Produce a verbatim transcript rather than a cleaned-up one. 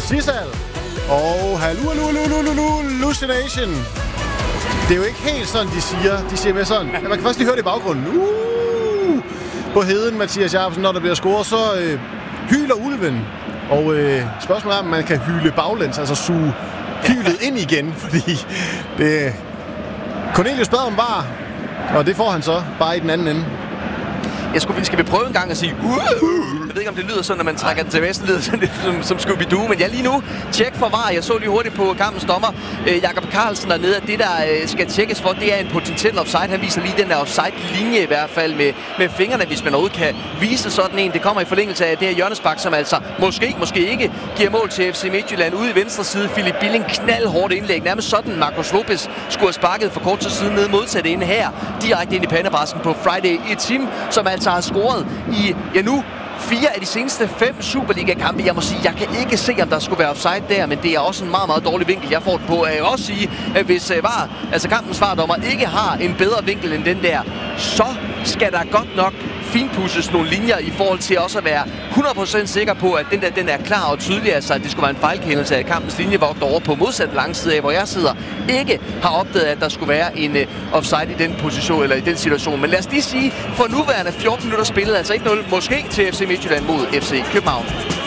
Sissal. Og hallo, hallo, hallo, hallo, hallucination. Det er jo ikke helt sådan, de siger. De siger mere sådan. Ja, man kan først lige høre det i baggrunden. Uh! På heden, Mathias Jacobsen, når der bliver scoret, så øh, hyler ulven. Og øh, spørgsmålet er, om man kan hyle baglæns, altså suge hylet ind igen, fordi det... Cornelius bad om var, og det får han så bare i den anden ende. Jeg skulle, skal vi prøve en gang at sige uh, uh. Jeg ved ikke, om det lyder sådan, når man trækker den til vesten, lyder sådan lidt som, som Scooby-Doo. Men ja, lige nu, tjek for var. Jeg så lige hurtigt på kampens dommer, øh, Jakob Carlsen dernede, at det, der øh, skal tjekkes for, det er en potentiel offside. Han viser lige den der offside-linje i hvert fald med, med fingrene, hvis man overhovedet kan vise sådan en. Det kommer i forlængelse af det her hjørnespark, som altså måske, måske ikke giver mål til F C Midtjylland. Ude i venstre side, Philip Billing, knaldhårdt indlæg. Nærmest sådan, Marcos Lopez skulle have sparket for kort tid siden ned modsat inde her. Direkte ind i pandebrasken på Friday Etim, som altså har scoret i, ja nu, fire af de seneste fem Superliga-kampe. Jeg må sige, jeg kan ikke se, om der skulle være offside der, men det er også en meget, meget dårlig vinkel, jeg får det på. Jeg vil også sige, at hvis uh, var, altså kampens svardommer ikke har en bedre vinkel end den der, så skal der godt nok finpudses nogle linjer i forhold til også at være hundrede procent sikker på, at den der den er klar og tydelig, altså at det skulle være en fejlkendelse af kampens linjevogter over på modsat langside af, hvor jeg sidder, ikke har opdaget, at der skulle være en uh, offside i den position eller i den situation. Men lad os lige sige, for nuværende fjorten minutter spillet, altså et nul måske til F C Midtjylland mod F C København.